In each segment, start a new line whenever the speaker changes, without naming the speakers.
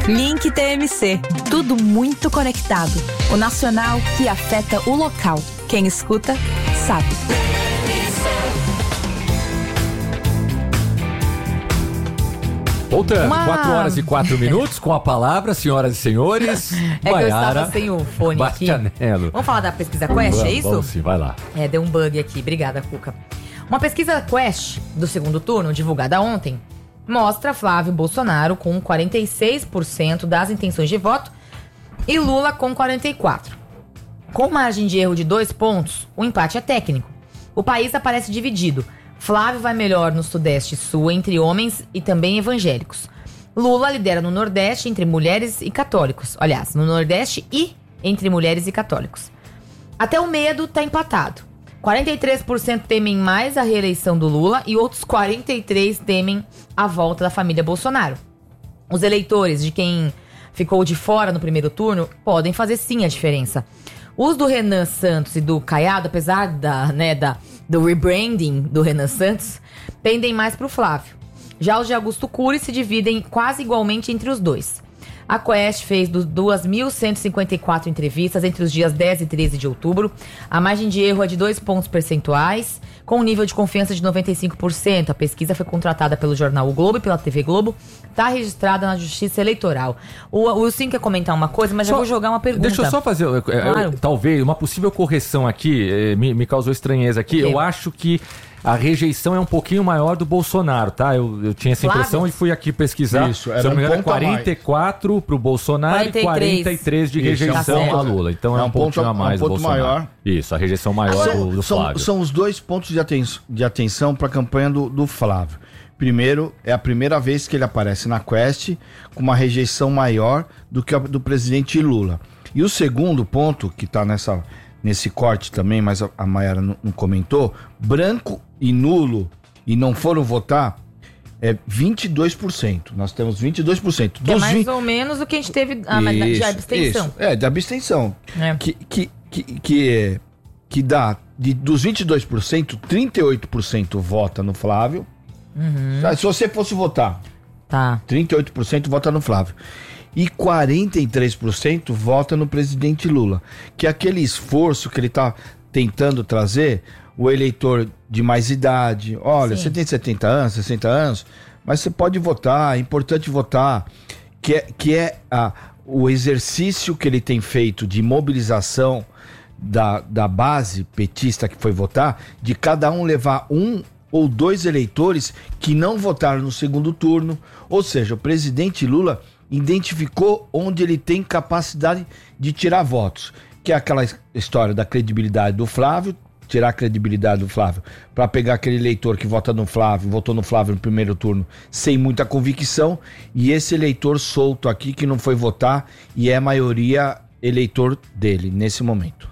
Link TMC. Tudo muito conectado. O nacional que afeta o local. Quem escuta, sabe.
Voltando, 4h04 com a palavra, senhoras e senhores.
É que eu estava sem o fone aqui. Vamos falar da pesquisa Quest, é isso?
Vamos sim, vai lá.
Deu um bug aqui. Obrigada, Cuca. Uma pesquisa Quest do segundo turno, divulgada ontem, mostra Flávio Bolsonaro com 46% das intenções de voto e Lula com 44%. Com margem de erro de 2 pontos, o empate é técnico. O país aparece dividido. Flávio vai melhor no Sudeste e Sul entre homens e também evangélicos. Lula lidera no Nordeste entre mulheres e católicos. Aliás, no Nordeste e entre mulheres e católicos. Até o medo está empatado. 43% temem mais a reeleição do Lula e outros 43% temem a volta da família Bolsonaro. Os eleitores de quem ficou de fora no primeiro turno podem fazer sim a diferença. Os do Renan Santos e do Caiado, apesar do rebranding do Renan Santos, pendem mais para o Flávio. Já os de Augusto Cury se dividem quase igualmente entre os dois. A Quest fez 2.154 entrevistas entre os dias 10 e 13 de outubro. A margem de erro é de 2 pontos percentuais, com um nível de confiança de 95%. A pesquisa foi contratada pelo jornal O Globo e pela TV Globo. Está registrada na Justiça Eleitoral. O Wilson quer comentar uma coisa, mas já vou jogar uma pergunta.
Deixa eu só fazer,
Claro.
talvez, uma possível correção aqui, me causou estranheza aqui.
Okay.
Eu acho que a rejeição é um pouquinho maior do Bolsonaro, tá? Eu tinha essa impressão e fui aqui pesquisar.
Isso,
se eu não me engano, 44 pro Bolsonaro
43.
e 43 de rejeição a Lula. Então é um pontinho a mais do Bolsonaro.
Maior.
Isso, a rejeição maior do Flávio.
São os 2 pontos de atenção para a campanha do Flávio. Primeiro, é a primeira vez que ele aparece na Quest com uma rejeição maior do que a do presidente Lula. E o segundo ponto, que está nesse corte também, mas a Mayara não comentou, branco e nulo e não foram votar, é 22%. Nós temos 22%.
Que é mais ou menos o que a gente teve de abstenção.
Isso, de abstenção. Que dá, dos 22%, 38% vota no Flávio. Uhum. Se você fosse votar, 38% vota no Flávio. E 43% vota no presidente Lula. Que é aquele esforço que ele está tentando trazer, o eleitor de mais idade. Olha, Sim. Você tem 70 anos, 60 anos, mas você pode votar, é importante votar. Que é o exercício que ele tem feito de mobilização da base petista que foi votar, de cada um levar 1 ou 2 eleitores que não votaram no segundo turno. Ou seja, o presidente Lula identificou onde ele tem capacidade de tirar votos, que é aquela história da credibilidade do Flávio, tirar a credibilidade do Flávio para pegar aquele eleitor que votou no Flávio no primeiro turno sem muita convicção, e esse eleitor solto aqui que não foi votar e é a maioria eleitor dele nesse momento.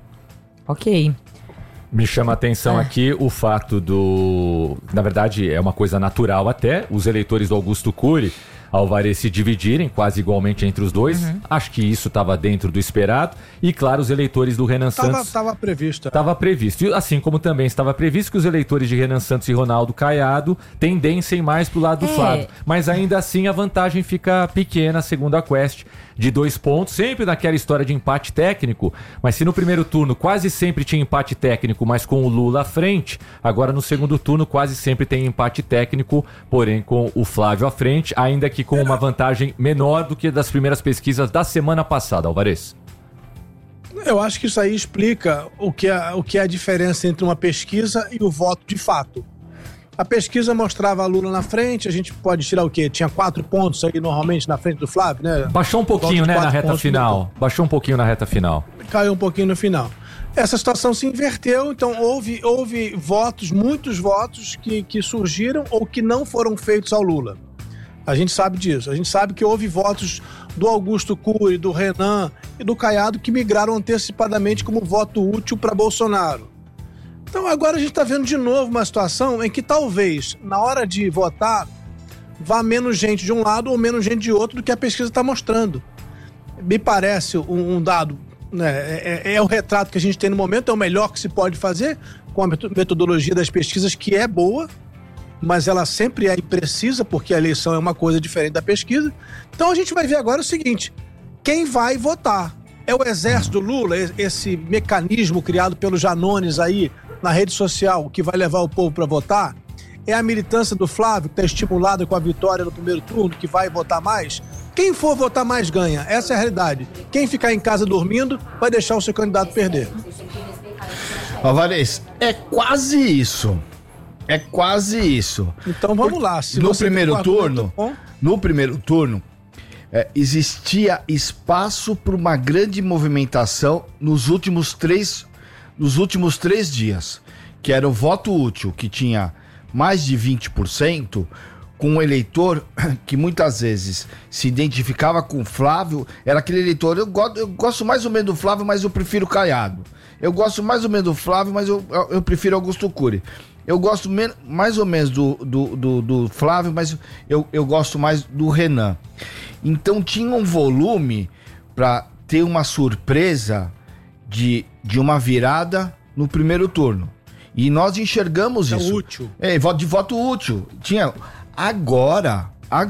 Ok.
Me chama a atenção aqui o fato na verdade é uma coisa natural até, os eleitores do Augusto Cury, Alvarez, se dividirem quase igualmente entre os dois. Uhum. Acho que isso estava dentro do esperado. E, claro, os eleitores do Renan Santos...
Estava previsto.
Estava previsto. E, assim como também estava previsto que os eleitores de Renan Santos e Ronaldo Caiado tendessem mais para o lado do Flávio. Mas, ainda assim, a vantagem fica pequena, segundo a Quest, de 2 pontos. Sempre naquela história de empate técnico. Mas se no primeiro turno quase sempre tinha empate técnico, mas com o Lula à frente, agora no segundo turno quase sempre tem empate técnico, porém com o Flávio à frente, ainda que com uma vantagem menor do que das primeiras pesquisas da semana passada, Alvarez.
Eu acho que isso aí explica o que é a diferença entre uma pesquisa e o voto de fato. A pesquisa mostrava a Lula na frente, a gente pode tirar o quê? Tinha 4 pontos aí normalmente na frente do Flávio, né?
Baixou um pouquinho, né, na reta final. Baixou um pouquinho na reta final.
Caiu um pouquinho no final. Essa situação se inverteu, então houve votos, muitos votos que surgiram ou que não foram feitos ao Lula. A gente sabe disso. A gente sabe que houve votos do Augusto Cury, do Renan e do Caiado que migraram antecipadamente como voto útil para Bolsonaro. Então agora a gente está vendo de novo uma situação em que talvez, na hora de votar, vá menos gente de um lado ou menos gente de outro do que a pesquisa está mostrando. Me parece um dado, né, é o retrato que a gente tem no momento, é o melhor que se pode fazer com a metodologia das pesquisas, que é boa, mas ela sempre é imprecisa, porque a eleição é uma coisa diferente da pesquisa. Então a gente vai ver agora o seguinte: quem vai votar? É o exército do Lula, esse mecanismo criado pelos Janones aí na rede social que vai levar o povo para votar? É a militância do Flávio, que está estimulada com a vitória no primeiro turno, que vai votar mais? Quem for votar mais ganha, essa é a realidade. Quem ficar em casa dormindo vai deixar o seu candidato perder.
Alvarez, é quase isso. É quase isso.
Então vamos lá. Se
no primeiro turno, existia espaço para uma grande movimentação nos últimos três dias, que era o voto útil, que tinha mais de 20%, com um eleitor que muitas vezes se identificava com o Flávio. Era aquele eleitor: eu gosto mais ou menos do Flávio, mas eu prefiro Caiado. Eu gosto mais ou menos do Flávio, mas eu prefiro Augusto Cury. Eu gosto mais ou menos do Flávio, mas eu gosto mais do Renan. Então tinha um volume para ter uma surpresa de uma virada no primeiro turno. E nós enxergamos isso.
Útil.
De voto útil. Tinha. Agora,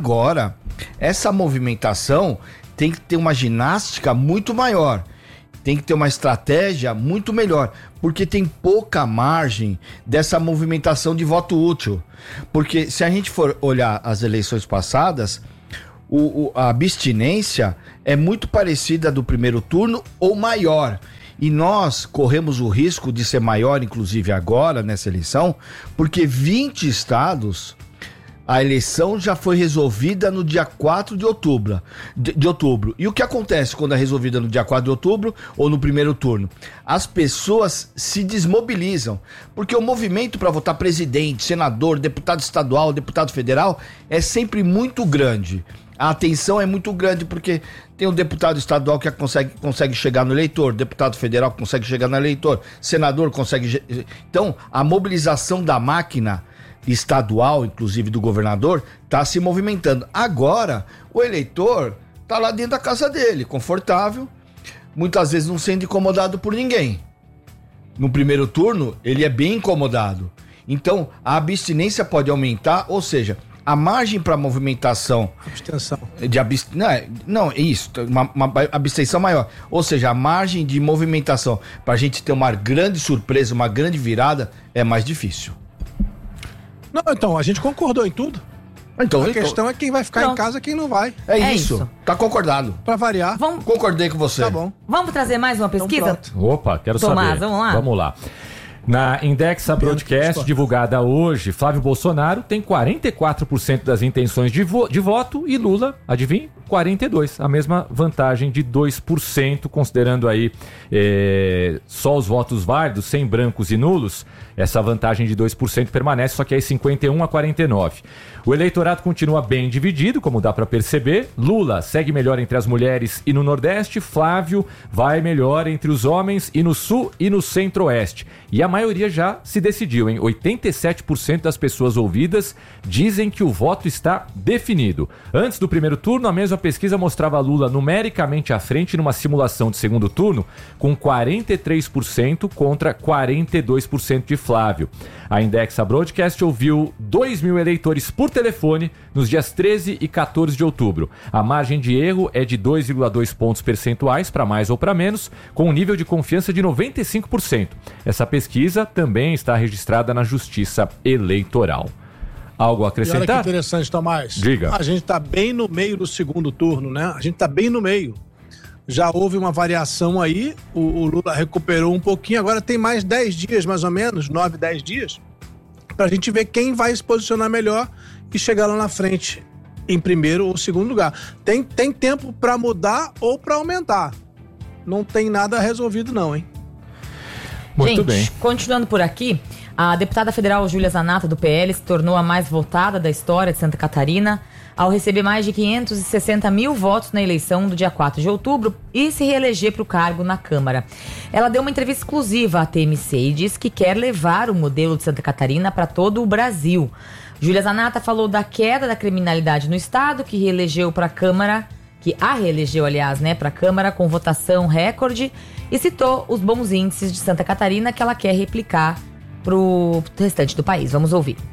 essa movimentação tem que ter uma ginástica muito maior. Tem que ter uma estratégia muito melhor, porque tem pouca margem dessa movimentação de voto útil. Porque se a gente for olhar as eleições passadas, a abstinência é muito parecida do primeiro turno ou maior. E nós corremos o risco de ser maior, inclusive agora, nessa eleição, porque 20 estados... A eleição já foi resolvida no dia 4 de outubro. E o que acontece quando é resolvida no dia 4 de outubro ou no primeiro turno? As pessoas se desmobilizam, porque o movimento para votar presidente, senador, deputado estadual, deputado federal é sempre muito grande. A atenção é muito grande, porque tem um deputado estadual que consegue chegar no eleitor, deputado federal que consegue chegar no eleitor, senador consegue... Então, a mobilização da máquina estadual, inclusive do governador, está se movimentando. Agora, o eleitor está lá dentro da casa dele, confortável, muitas vezes não sendo incomodado por ninguém. No primeiro turno, ele é bem incomodado. Então, a abstinência pode aumentar, ou seja, a margem para movimentação...
Abstenção.
Não, é isso, uma abstenção maior. Ou seja, a margem de movimentação para a gente ter uma grande surpresa, uma grande virada, é mais difícil.
Não, então, a gente concordou em tudo. A questão é quem vai ficar em casa e quem não vai.
É isso. Tá concordado.
Pra variar.
Concordei com você.
Tá bom.
Vamos trazer mais uma pesquisa?
Então, opa, quero saber. Vamos lá. Na Indexa Broadcast, divulgada hoje, Flávio Bolsonaro tem 44% das intenções de voto e Lula, adivinha? 42%. A mesma vantagem de 2%, considerando aí só os votos válidos, sem brancos e nulos. Essa vantagem de 2% permanece, só que é 51-49. O eleitorado continua bem dividido, como dá para perceber. Lula segue melhor entre as mulheres e no Nordeste. Flávio vai melhor entre os homens e no Sul e no Centro-Oeste. E a maioria já se decidiu, hein? 87% das pessoas ouvidas dizem que o voto está definido. Antes do primeiro turno, a mesma pesquisa mostrava Lula numericamente à frente numa simulação de segundo turno, com 43% contra 42% de Flávio. A Indexa Broadcast ouviu 2 mil eleitores por telefone nos dias 13 e 14 de outubro. A margem de erro é de 2,2 pontos percentuais para mais ou para menos, com um nível de confiança de 95%. Essa pesquisa também está registrada na Justiça Eleitoral. Algo a acrescentar?
E olha que interessante, Tomás.
Diga.
A gente está bem no meio do segundo turno, né? A gente está bem no meio. Já houve uma variação aí, o Lula recuperou um pouquinho, agora tem mais 10 dias, mais ou menos, 9, 10 dias, pra gente ver quem vai se posicionar melhor e chegar lá na frente, em primeiro ou segundo lugar. Tem tempo pra mudar ou pra aumentar. Não tem nada resolvido não, hein?
Muito bem.
Continuando por aqui, a deputada federal Júlia Zanata, do PL, se tornou a mais votada da história de Santa Catarina, ao receber mais de 560 mil votos na eleição do dia 4 de outubro e se reeleger para o cargo na Câmara. Ela deu uma entrevista exclusiva à TMC e disse que quer levar o modelo de Santa Catarina para todo o Brasil. Júlia Zanata falou da queda da criminalidade no estado, que reelegeu para a Câmara, que a reelegeu, aliás, né, para a Câmara com votação recorde, e citou os bons índices de Santa Catarina que ela quer replicar para o restante do país. Vamos ouvir.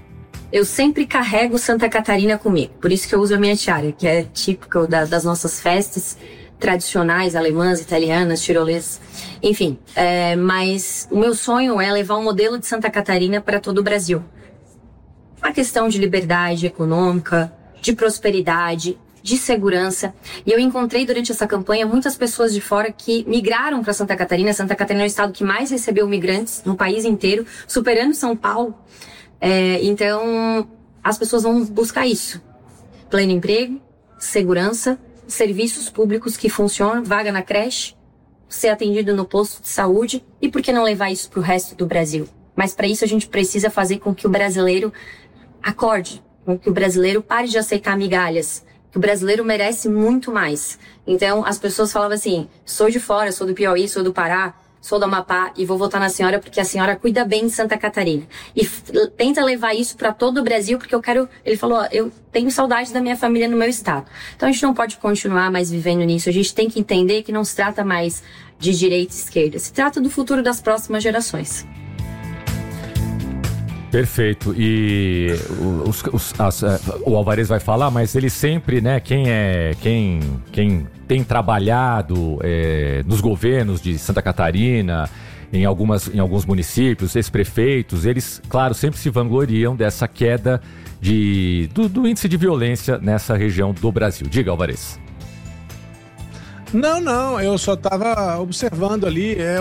eu sempre carrego Santa Catarina comigo. Por isso que eu uso a minha tiara, que é típica das nossas festas tradicionais, alemãs, italianas, tirolesas, enfim. Mas o meu sonho é levar um modelo de Santa Catarina para todo o Brasil. A questão de liberdade econômica, de prosperidade, de segurança. E eu encontrei durante essa campanha muitas pessoas de fora que migraram para Santa Catarina. Santa Catarina é o estado que mais recebeu migrantes no país inteiro, superando São Paulo. Então, as pessoas vão buscar isso. Pleno emprego, segurança, serviços públicos que funcionam, vaga na creche, ser atendido no posto de saúde. E por que não levar isso para o resto do Brasil? Mas para isso a gente precisa fazer com que o brasileiro acorde, com que o brasileiro pare de aceitar migalhas, que o brasileiro merece muito mais. Então, as pessoas falavam assim, sou de fora, sou do Piauí, sou do Pará, sou do Amapá e vou votar na senhora porque a senhora cuida bem de Santa Catarina. E tenta levar isso para todo o Brasil porque eu quero... Ele falou, eu tenho saudade da minha família no meu estado. Então, a gente não pode continuar mais vivendo nisso. A gente tem que entender que não se trata mais de direita e esquerda. Se trata do futuro das próximas gerações.
Perfeito. E o Alvarez vai falar, mas ele sempre, né, quem tem trabalhado nos governos de Santa Catarina, em alguns municípios, ex-prefeitos, eles, claro, sempre se vangloriam dessa queda do índice de violência nessa região do Brasil. Diga, Alvarez.
Não, eu só estava observando ali,